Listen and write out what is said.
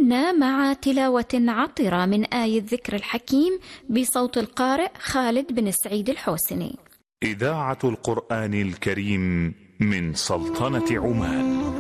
منا مع تلاوة عطرة من آية الذكر الحكيم بصوت القارئ خالد بن السعيد الحوسني. إذاعة القرآن الكريم من سلطنة عمان.